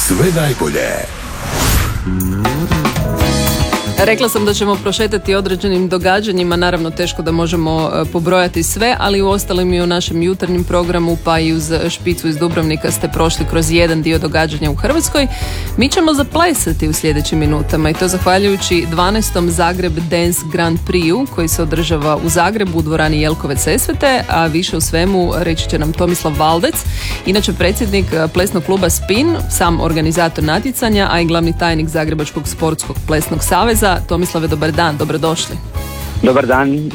Sve najbolje. Rekla sam da ćemo prošetati određenim događanjima, naravno teško da možemo pobrojati sve, ali u ostalim i u našem jutarnjem programu pa i uz špicu iz Dubrovnika ste prošli kroz jedan dio događanja u Hrvatskoj. Mi ćemo zaplesati u sljedećim minutama i to zahvaljujući 12. Zagreb Dance Grand Prix koji se održava u Zagrebu u dvorani Jelkovec Sesvete, a više u svemu reći će nam Tomislav Valdec, inače predsjednik plesnog kluba Spin, sam organizator natjecanja, a i glavni tajnik Zagrebačkog sportskog plesnog saveza. Tomislave, dobar dan, dobrodošli. Dobar dan.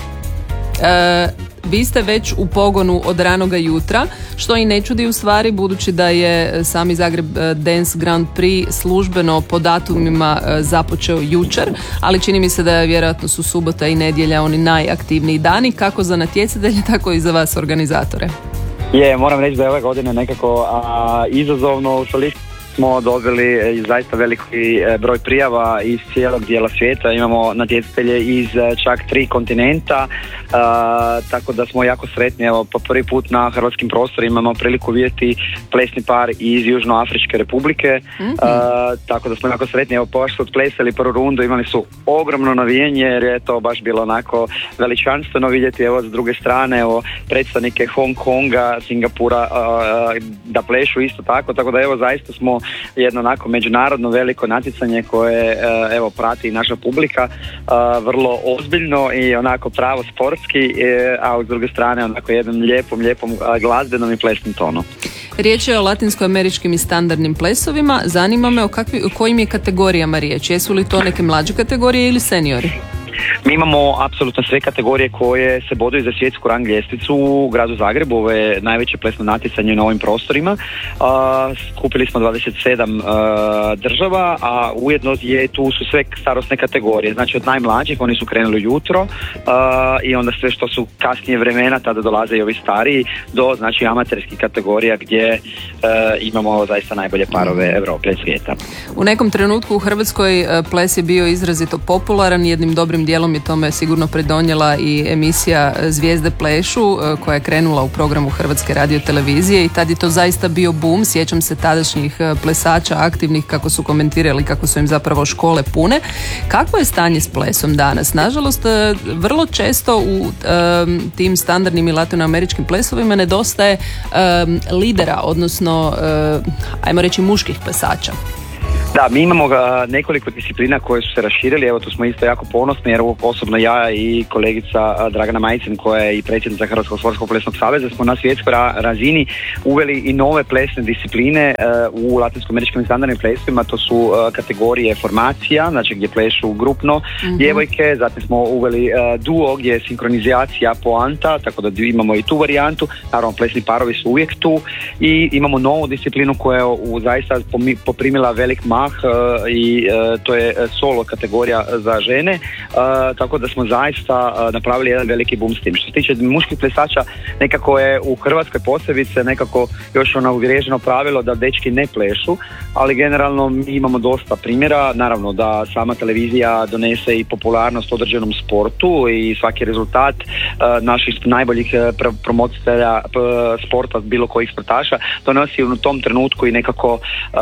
Vi ste već u pogonu od ranoga jutra, što i ne čudi u stvari, budući da je sami Zagreb Dance Grand Prix službeno po datumima započeo jučer, ali čini mi se da je vjerojatno su subota i nedjelja oni najaktivniji dani, kako za natjecatelje, tako i za vas organizatore. Moram reći da je ove godine nekako izazovno. Smo dobili zaista veliki broj prijava iz cijelog dijela svijeta, imamo natjecatelje iz čak 3 kontinenta, tako da smo jako sretni. Evo, po prvi put na hrvatskim prostorima imamo priliku vidjeti plesni par iz Južnoafričke republike, tako da smo jako sretni. Evo, baš su odplesali prvu rundu, imali su ogromno navijenje jer je to baš bilo onako veličanstveno vidjeti. Evo, s druge strane, evo, predstavnike Hong Konga, Singapura da plešu isto tako da evo, zaista smo jedno onako međunarodno veliko natjecanje koje evo prati naša publika vrlo ozbiljno i onako pravo sportski, a s druge strane onako jednom lijepom glazbenom i plesnim tonom. Riječ je o latinskoameričkim i standardnim plesovima. Zanima me o kojim je kategorijama riječ. Jesu li to neke mlađe kategorije ili seniori? Mi imamo apsolutno sve kategorije koje se boduju za svjetsku rang ljestvicu u gradu Zagrebu. Ovo je najveće plesno natjecanje na ovim prostorima. Skupili smo 27 država, a ujedno tu su sve starosne kategorije. Znači od najmlađih, oni su krenuli jutro, i onda sve što su kasnije vremena, tada dolaze i ovi stariji, do znači amaterskih kategorija gdje imamo zaista najbolje parove Europe i svijeta. U nekom trenutku u Hrvatskoj ples je bio izrazito popularan, jednim dobrim dijelom je tome sigurno pridonijela i emisija Zvijezde plešu koja je krenula u programu Hrvatske radiotelevizije i tad je to zaista bio boom. Sjećam se tadašnjih plesača aktivnih kako su komentirali kako su im zapravo škole pune. Kakvo je stanje s plesom danas? Nažalost, vrlo često u tim standardnim i latinoameričkim plesovima nedostaje lidera, odnosno ajmo reći muških plesača. Da, mi imamo nekoliko disciplina koje su se raširili, evo tu smo isto jako ponosni jer osobno ja i kolegica Dragana Majcin koja je i predsjednica Hrvatskog sportskog plesnog saveza smo na svjetskoj razini uveli i nove plesne discipline u latinsko-američkim i standardnim plesovima. To su kategorije formacija, znači gdje plešu grupno djevojke, zatim smo uveli duo gdje je sinkronizacija poanta, tako da imamo i tu varijantu, naravno plesni parovi su uvijek tu i imamo novu disciplinu koja je zaista poprimila velik mah i to je solo kategorija za žene, tako da smo zaista napravili jedan veliki boom s tim. Što se tiče muških plesača, nekako je u Hrvatskoj posebice nekako još ono uvriježeno pravilo da dečki ne plešu, ali generalno mi imamo dosta primjera, naravno da sama televizija donese i popularnost određenom sportu i svaki rezultat naših najboljih promotitelja sporta, bilo kojih sportaša, donosi u tom trenutku i nekako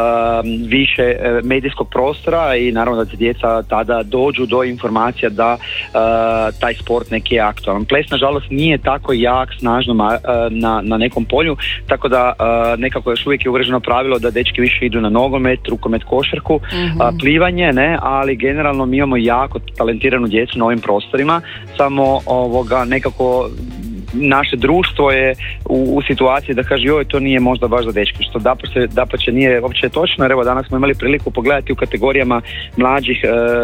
više medijskog prostora i naravno da se djeca tada dođu do informacija da taj sport neki je aktualan. Ples nažalost nije tako jak, snažno na nekom polju, tako da nekako još uvijek je uvriježeno pravilo da dečki više idu na nogomet, rukomet, košarku, plivanje, ne, ali generalno mi imamo jako talentiranu djecu na ovim prostorima, samo nekako naše društvo je u situaciji da kaže joj to nije možda baš za dečke, što dapače nije uopće točno, jer evo danas smo imali priliku pogledati u kategorijama mlađih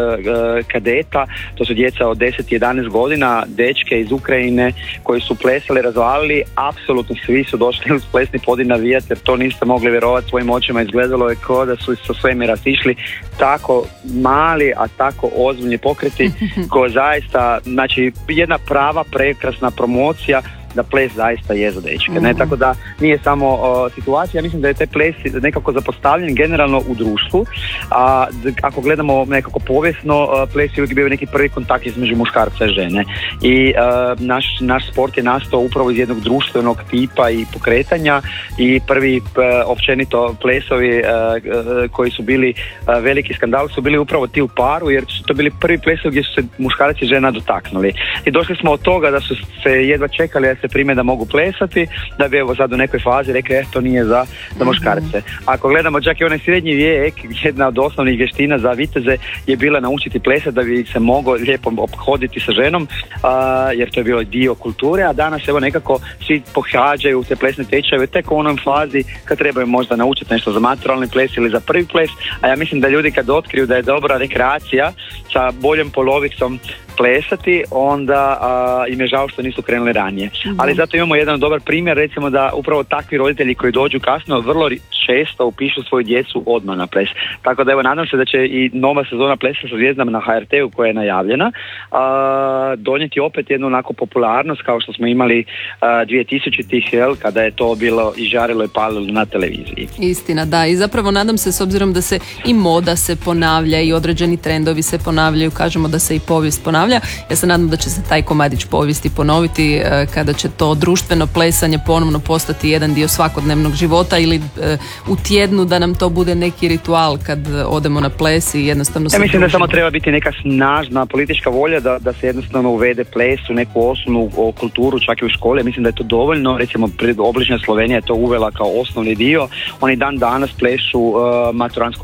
kadeta, to su djeca od 10-11 godina, dečke iz Ukrajine koji su plesali, razvalili, apsolutno svi su došli uz plesni podij navijati jer to niste mogli vjerovati svojim očima, izgledalo je kao da su sa svemira sišli, tako mali, a tako ozbiljni pokreti koji zaista, znači jedna prava prekrasna promocija da ples zaista je za dečke. Ne? Tako da nije samo situacija, mislim da je taj ples nekako zapostavljen generalno u društvu, a ako gledamo nekako povijesno, ples je uvijek bio neki prvi kontakt između muškarca i žene i naš sport je nastao upravo iz jednog društvenog tipa i pokretanja i prvi općenito plesovi koji su bili veliki skandal su bili upravo ti u paru, jer su to bili prvi plesovi gdje su se muškarac i žena dotaknuli i došli smo od toga da su se jedva čekali da se prime da mogu plesati, da bi evo sad u nekoj fazi rekli to nije za muškarce. Ako gledamo čak i onaj srednji vijek, jedna od osnovnih vještina za viteze je bila naučiti plesati da bi se mogao lijepo ophoditi sa ženom, jer to je bilo dio kulture, a danas evo nekako svi pohađaju te plesne tečajeve tek u onom fazi kad trebaju možda naučiti nešto za maturalni ples ili za prvi ples, a ja mislim da ljudi kad otkriju da je dobra rekreacija sa boljom polovicom plesati, onda im je žao što nisu krenuli ranije. Ali zato imamo jedan dobar primjer, recimo da upravo takvi roditelji koji dođu kasno vrlo često upišu svoju djecu odmah na ples. Tako da evo nadam se da će i nova sezona Plesa sa zvijezdama na HRT-u koja je najavljena donijeti opet jednu onako popularnost kao što smo imali 2000-ih, kada je to bilo i žarilo i palilo na televiziji. Istina, da, i zapravo nadam se, s obzirom da se i moda se ponavlja i određeni trendovi se ponavljaju, kažemo da se i povijest ponavlja, ja se nadam da će se taj komadić povijesti ponoviti kada će to društveno plesanje ponovno postati jedan dio svakodnevnog života ili u tjednu da nam to bude neki ritual kad odemo na ples i jednostavno se ja mislim da samo treba biti neka snažna politička volja da se jednostavno uvede ples u neku osnovnu kulturu čak i u školi. Mislim da je to dovoljno, recimo obližnja Slovenija je to uvela kao osnovni dio. Oni dan danas plešu maturantsku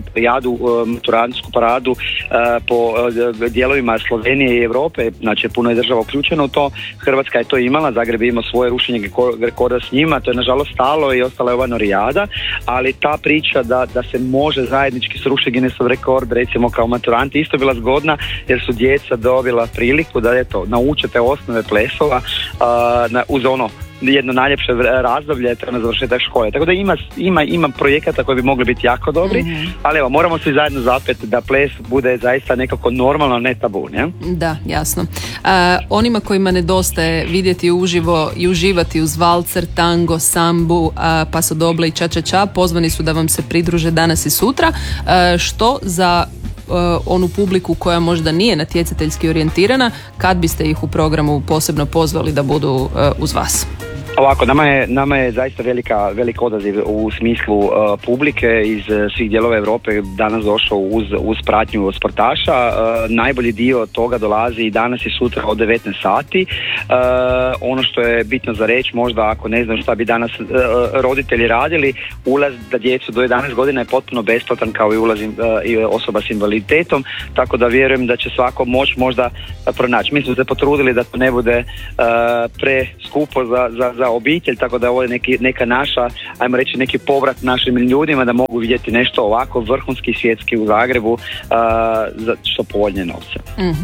paradu po dijelovima Slovenije i Europe, znači puno je država uključeno u to. Hrvatska je to imala, Zagreb je imao svoje rušenje rekorda s njima, to je nažalost stalo i ostala je ova norijada, ali ta priča da se može zajednički srušiti Guinnessov rekord recimo kao maturanti isto bila zgodna jer su djeca dobila priliku da naučite osnove plesova uz ono jedno najljepše razdoblje na završetak škole. Tako da ima projekata koji bi mogli biti jako dobri, ali evo, moramo svi zajedno zapeti da ples bude zaista nekako normalno, ne tabu, ne? Da, jasno. Onima kojima nedostaje vidjeti uživo i uživati uz valcer, tango, sambu, paso doble i ča, pozvani su da vam se pridruže danas i sutra. Što za onu publiku koja možda nije natjecateljski orijentirana, kad biste ih u programu posebno pozvali da budu uz vas? Ovako, nama je zaista velik odaziv u smislu publike iz svih dijelova Europe danas došao uz pratnju sportaša. Najbolji dio toga dolazi i danas i sutra od 19 sati. Ono što je bitno za reći, možda ako ne znam šta bi danas roditelji radili, ulaz za djecu do 11 godina je potpuno besplatan kao i ulaz i osoba s invaliditetom, tako da vjerujem da će svako moći možda pronaći. Mi smo se potrudili da to ne bude preskupo za obitelj, tako da ovo je neka naša, ajmo reći neki povrat našim ljudima da mogu vidjeti nešto ovako vrhunski svjetski u Zagrebu za što povoljnije novce.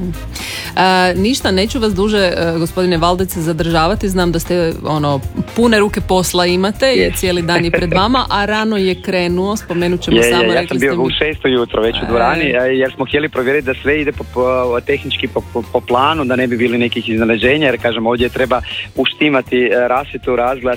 Ništa, neću vas duže, gospodine Valdece, zadržavati. Znam da ste pune ruke posla imate i cijeli dan je pred vama, a rano je krenuo, spomenut ćemo samo. Ja sam bio u 6 jutro već u dvorani jer smo htjeli provjeriti da sve ide tehnički po planu, da ne bi bili nekih iznenađenja, jer kažem ovdje treba uštimati rasvjetu, razglas